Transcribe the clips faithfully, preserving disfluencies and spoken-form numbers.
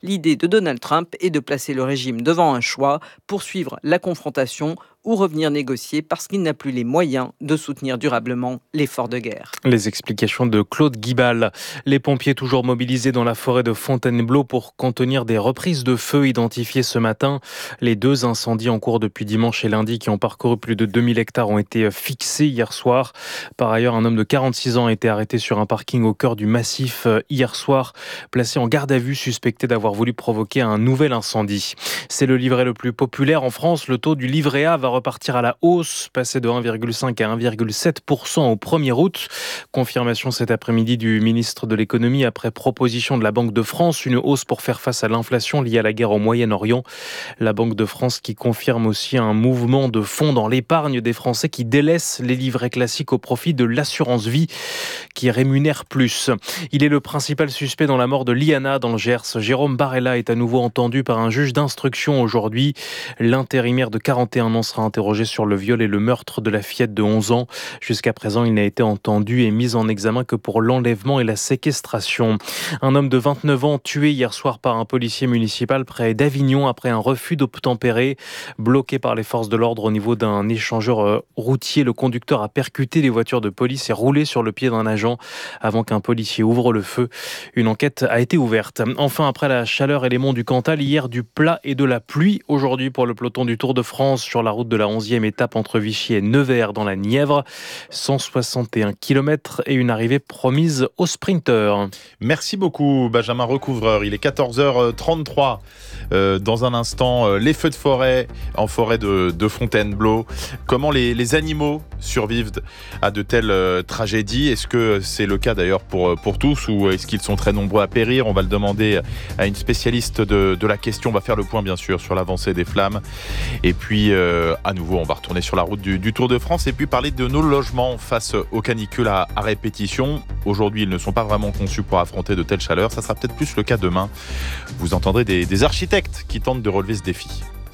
L'idée de Donald Trump est de placer le régime devant un choix, poursuivre la confrontation ou revenir négocier parce qu'il n'a plus les moyens de soutenir durablement l'effort de guerre. Les explications de Claude Guibal. Les pompiers toujours mobilisés dans la forêt de Fontainebleau pour contenir des reprises de feu identifiées ce matin. Les deux incendies en cours depuis dimanche et lundi qui ont parcouru plus de deux mille hectares ont été fixés hier soir. Par ailleurs, un homme de quarante-six ans a été arrêté sur un parking au cœur du massif hier soir, placé en garde à vue, suspecté d'avoir voulu provoquer un nouvel incendie. C'est le livret le plus populaire en France. Le taux du livret A va repartir à la hausse, passer de un virgule cinq à un virgule sept pour cent au premier août. Confirmation cet après-midi du ministre de l'économie après proposition de la Banque de France, une hausse pour faire face à l'inflation liée à la guerre au Moyen-Orient. La Banque de France qui confirme aussi un mouvement de fond dans l'épargne des Français qui délaissent les livrets classiques au profit de l'assurance vie qui rémunère plus. Il est le principal suspect dans la mort de Liana dans le Gers. Jérôme Barella est à nouveau entendu par un juge d'instruction aujourd'hui. L'intérimaire de quarante et un ans sera interrogé sur le viol et le meurtre de la fillette de onze ans. Jusqu'à présent, il n'a été entendu et mis en examen que pour l'enlèvement et la séquestration. Un homme de vingt-neuf ans tué hier soir par un policier municipal près d'Avignon après un refus d'obtempérer. Bloqué par les forces de l'ordre au niveau d'un échangeur routier, le conducteur a percuté les voitures de police et roulé sur le pied d'un agent avant qu'un policier ouvre le feu. Une enquête a été ouverte. Enfin, après la chaleur et les monts du Cantal, hier du plat et de la pluie. Aujourd'hui pour le peloton du Tour de France sur la route de la onzième étape entre Vichy et Nevers dans la Nièvre. cent soixante et un kilomètres et une arrivée promise aux sprinteurs. Merci beaucoup Benjamin Recouvreur. Il est quatorze heures trente-trois. Euh, dans un instant, euh, les feux de forêt en forêt de, de Fontainebleau. Comment les, les animaux survivent à de telles euh, tragédies? Est-ce que c'est le cas d'ailleurs pour, pour tous ou est-ce qu'ils sont très nombreux à périr? On va le demander à une spécialiste de, de la question. On va faire le point bien sûr sur l'avancée des flammes. Et puis euh, à nouveau, on va retourner sur la route du, du Tour de France et puis parler de nos logements face aux canicules à, à répétition. Aujourd'hui, ils ne sont pas vraiment conçus pour affronter de telles chaleurs. Ça sera peut-être plus le cas demain. Vous entendrez des, des architectes qui tentent de relever ce défi.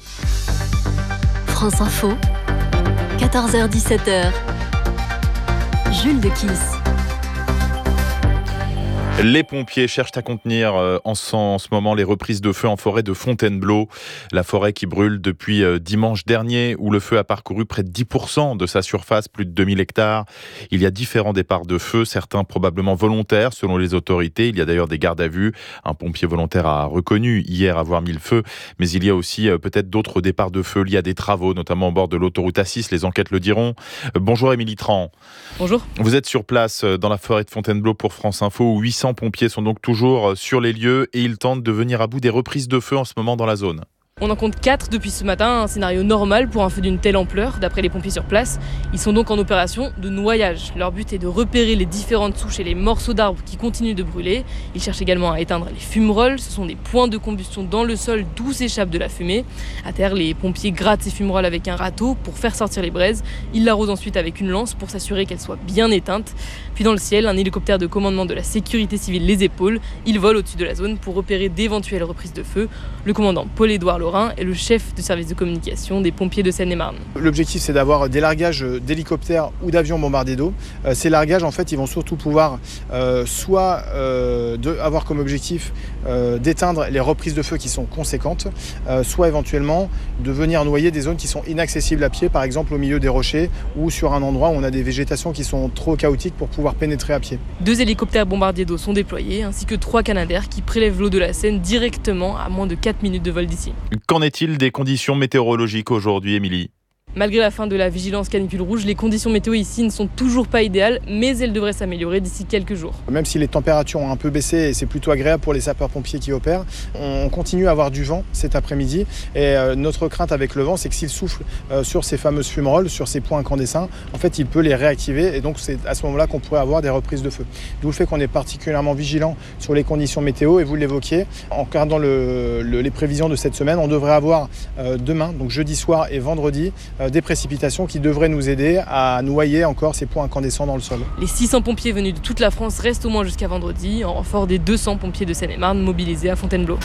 France Info, quatorze heures dix-sept heures. Jules Dequisse. Les pompiers cherchent à contenir en ce, en ce moment les reprises de feu en forêt de Fontainebleau. La forêt qui brûle depuis dimanche dernier où le feu a parcouru près de dix pour cent de sa surface, plus de deux mille hectares. Il y a différents départs de feu, certains probablement volontaires selon les autorités. Il y a d'ailleurs des gardes à vue. Un pompier volontaire a reconnu hier avoir mis le feu. Mais il y a aussi peut-être d'autres départs de feu liés à des travaux, notamment au bord de l'autoroute A six. Les enquêtes le diront. Bonjour Émilie Tran. Bonjour. Vous êtes sur place dans la forêt de Fontainebleau pour France Info où huit cents pompiers sont donc toujours sur les lieux et ils tentent de venir à bout des reprises de feu en ce moment dans la zone. On en compte quatre depuis ce matin, un scénario normal pour un feu d'une telle ampleur, d'après les pompiers sur place. Ils sont donc en opération de noyage. Leur but est de repérer les différentes souches et les morceaux d'arbres qui continuent de brûler. Ils cherchent également à éteindre les fumerolles. Ce sont des points de combustion dans le sol d'où s'échappe de la fumée. À terre, les pompiers grattent ces fumerolles avec un râteau pour faire sortir les braises. Ils l'arrosent ensuite avec une lance pour s'assurer qu'elles soient bien éteintes. Puis dans le ciel, un hélicoptère de commandement de la sécurité civile les épaule. Il vole au-dessus de la zone pour repérer d'éventuelles reprises de feu. Le commandant Paul-Édouard Lorrain est le chef de service de communication des pompiers de Seine-et-Marne. L'objectif, c'est d'avoir des largages d'hélicoptères ou d'avions bombardés d'eau. Euh, ces largages, en fait, ils vont surtout pouvoir euh, soit euh, de, avoir comme objectif euh, d'éteindre les reprises de feu qui sont conséquentes, euh, soit éventuellement de venir noyer des zones qui sont inaccessibles à pied, par exemple au milieu des rochers ou sur un endroit où on a des végétations qui sont trop chaotiques pour pouvoir pénétrer à pied. Deux hélicoptères bombardiers d'eau sont déployés, ainsi que trois Canadair qui prélèvent l'eau de la Seine directement à moins de quatre minutes de vol d'ici. Qu'en est-il des conditions météorologiques aujourd'hui, Émilie ? Malgré la fin de la vigilance canicule rouge, les conditions météo ici ne sont toujours pas idéales, mais elles devraient s'améliorer d'ici quelques jours. Même si les températures ont un peu baissé et c'est plutôt agréable pour les sapeurs-pompiers qui opèrent, on continue à avoir du vent cet après-midi et notre crainte avec le vent, c'est que s'il souffle sur ces fameuses fumerolles, sur ces points incandescents, en fait il peut les réactiver et donc c'est à ce moment-là qu'on pourrait avoir des reprises de feu. D'où le fait qu'on est particulièrement vigilant sur les conditions météo et vous l'évoquiez, en regardant le, le, les prévisions de cette semaine, on devrait avoir euh, demain, donc jeudi soir et vendredi, des précipitations qui devraient nous aider à noyer encore ces points incandescents dans le sol. Les six cents pompiers venus de toute la France restent au moins jusqu'à vendredi, en renfort des deux cents pompiers de Seine-et-Marne mobilisés à Fontainebleau.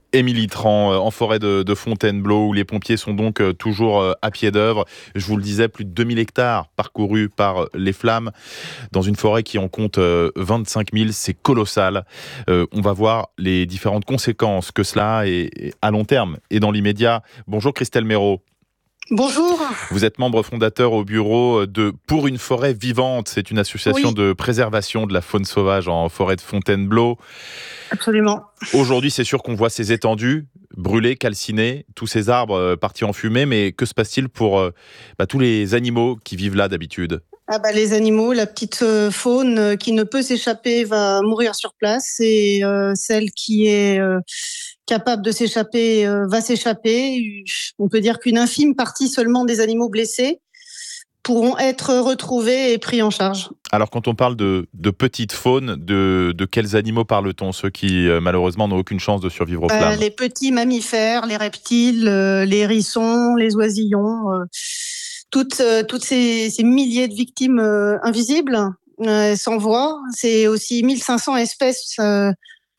Émilie Tran, en forêt de, de Fontainebleau, où les pompiers sont donc toujours à pied d'œuvre. Je vous le disais, plus de deux mille hectares parcourus par les flammes, dans une forêt qui en compte vingt-cinq mille, c'est colossal. Euh, on va voir les différentes conséquences que cela ait à long terme et dans l'immédiat. Bonjour Christelle Méraud. Bonjour. Vous êtes membre fondateur au bureau de Pour une forêt vivante. C'est une association oui. de préservation de la faune sauvage en forêt de Fontainebleau. Absolument. Aujourd'hui, c'est sûr qu'on voit ces étendues brûlées, calcinées, tous ces arbres partis en fumée. Mais que se passe-t-il pour euh, bah, tous les animaux qui vivent là d'habitude ? Ah bah, les animaux, la petite faune qui ne peut s'échapper va mourir sur place et euh, celle qui est euh, capable de s'échapper euh, va s'échapper. On peut dire qu'une infime partie seulement des animaux blessés pourront être retrouvés et pris en charge. Alors quand on parle de, de petite faune, de, de quels animaux parle-t-on ? Ceux qui euh, malheureusement n'ont aucune chance de survivre aux flammes. euh, Les petits mammifères, les reptiles, euh, les hérissons, les oisillons... Euh, Toutes, euh, toutes ces, ces milliers de victimes euh, invisibles, euh, sans voix. C'est aussi mille cinq cents espèces euh,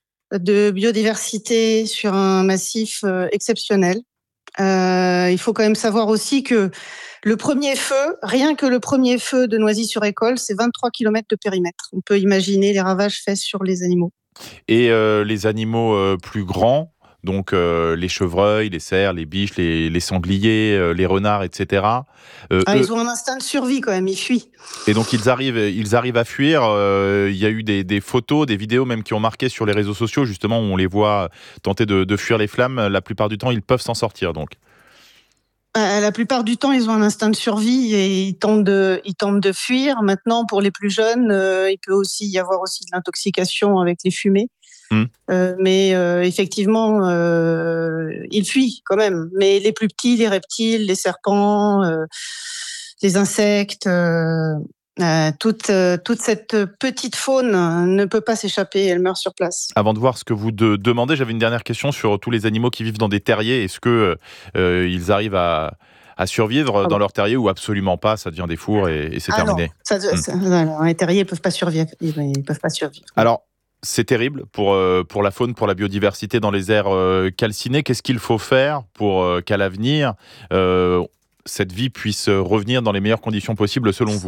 de biodiversité sur un massif euh, exceptionnel. Euh, il faut quand même savoir aussi que le premier feu, rien que le premier feu de Noisy-sur-École, c'est vingt-trois kilomètres de périmètre. On peut imaginer les ravages faits sur les animaux. Et euh, les animaux euh, plus grands, donc euh, les chevreuils, les cerfs, les biches, les, les sangliers, euh, les renards, et cetera. Euh, ah, eux... Ils ont un instinct de survie quand même, ils fuient. Et donc ils arrivent, ils arrivent à fuir. Euh, il y a eu des, des photos, des vidéos même qui ont marqué sur les réseaux sociaux, justement, où on les voit tenter de, de fuir les flammes. La plupart du temps, ils peuvent s'en sortir, donc. Euh, la plupart du temps, ils ont un instinct de survie et ils tentent de, ils tentent de fuir. Maintenant, pour les plus jeunes, euh, il peut aussi y avoir aussi de l'intoxication avec les fumées. Mmh. Euh, mais euh, effectivement, euh, ils fuient quand même. Mais les plus petits, les reptiles, les serpents, euh, les insectes, euh, euh, toute, euh, toute cette petite faune ne peut pas s'échapper, elle meurt sur place. Avant de voir ce que vous de- demandez, j'avais une dernière question sur tous les animaux qui vivent dans des terriers. Est-ce que euh, ils arrivent à, à survivre ah bon. dans leur terrier ou absolument pas ? Ça devient des fours et, et c'est ah terminé. Non, ça, mmh. ça, alors, les terriers ne peuvent pas survivre. Ils peuvent pas survivre. Alors, c'est terrible pour, euh, pour la faune, pour la biodiversité dans les aires euh, calcinées. Qu'est-ce qu'il faut faire pour euh, qu'à l'avenir, euh, cette vie puisse revenir dans les meilleures conditions possibles selon vous ?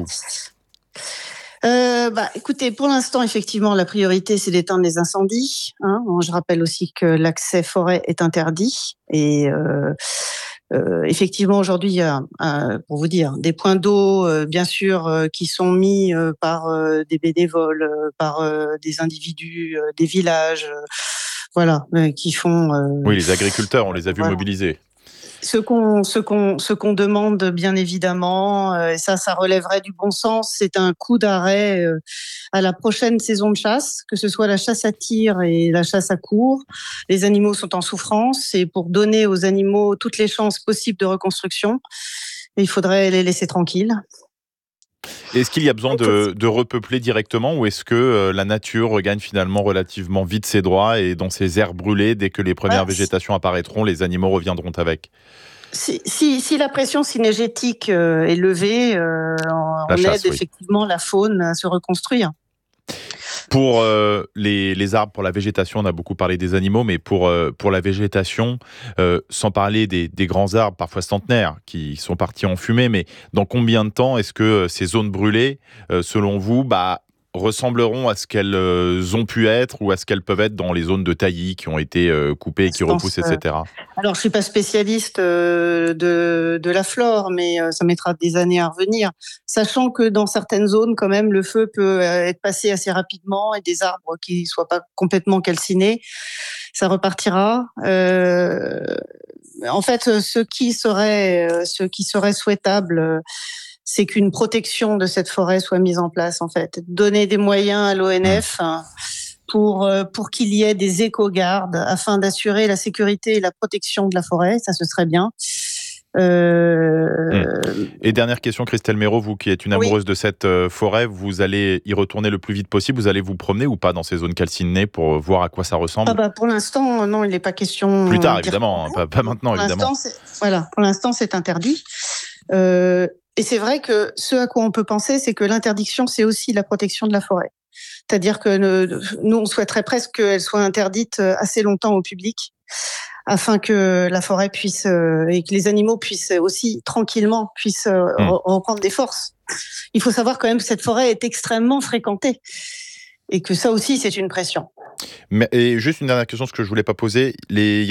Euh, bah, écoutez, pour l'instant, effectivement, la priorité, c'est d'éteindre les incendies. Hein. Je rappelle aussi que l'accès forêt est interdit. Et euh, euh, effectivement, aujourd'hui, il y a, euh, pour vous dire, des points d'eau, euh, bien sûr, euh, qui sont mis euh, par euh, des bénévoles, euh, par euh, des individus, euh, des villages, euh, voilà, euh, qui font... Euh, oui, les agriculteurs, on les a vus voilà. mobilisés. Ce qu'on, ce qu'on, ce qu'on demande, bien évidemment, euh, et ça, ça relèverait du bon sens, c'est un coup d'arrêt euh, à la prochaine saison de chasse, que ce soit la chasse à tir et la chasse à courre. Les animaux sont en souffrance et pour donner aux animaux toutes les chances possibles de reconstruction, il faudrait les laisser tranquilles. Est-ce qu'il y a besoin de, de repeupler directement ou est-ce que euh, la nature regagne finalement relativement vite ses droits et dans ces aires brûlées, dès que les premières ah, végétations apparaîtront, les animaux reviendront avec ? Si, si, si la pression synergétique euh, est levée, euh, on, on chasse, aide oui. effectivement la faune à se reconstruire. Pour euh, les, les arbres, pour la végétation, on a beaucoup parlé des animaux, mais pour, euh, pour la végétation, euh, sans parler des, des grands arbres, parfois centenaires, qui sont partis en fumée, mais dans combien de temps est-ce que ces zones brûlées, euh, selon vous, bah, ressembleront à ce qu'elles euh, ont pu être ou à ce qu'elles peuvent être dans les zones de taillis qui ont été euh, coupées et qui repoussent, et cetera. Alors, je ne suis pas spécialiste euh, de, de la flore, mais euh, ça mettra des années à revenir, sachant que dans certaines zones, quand même, le feu peut être passé assez rapidement et des arbres qui ne soient pas complètement calcinés, ça repartira. Euh, en fait, ce qui serait, ce qui serait souhaitable, c'est qu'une protection de cette forêt soit mise en place, en fait. Donner des moyens à l'O N F hein, pour, pour qu'il y ait des éco-gardes afin d'assurer la sécurité et la protection de la forêt, ça ce serait bien. Euh... Et dernière question, Christelle Méraud, vous qui êtes une amoureuse oui. de cette euh, forêt, vous allez y retourner le plus vite possible, vous allez vous promener ou pas dans ces zones calcinées pour voir à quoi ça ressemble ? ah bah Pour l'instant, non, il n'est pas question... Plus tard, évidemment, hein, pas, pas maintenant, pour évidemment. L'instant, voilà, pour l'instant, c'est interdit. Euh, et c'est vrai que ce à quoi on peut penser, c'est que l'interdiction, c'est aussi la protection de la forêt. C'est-à-dire que nous, on souhaiterait presque qu'elle soit interdite assez longtemps au public afin que la forêt puisse euh, et que les animaux puissent aussi tranquillement puissent euh, mmh. reprendre des forces. Il faut savoir quand même que cette forêt est extrêmement fréquentée et que ça aussi c'est une pression. Mais, et juste une dernière question, ce que je voulais pas poser, les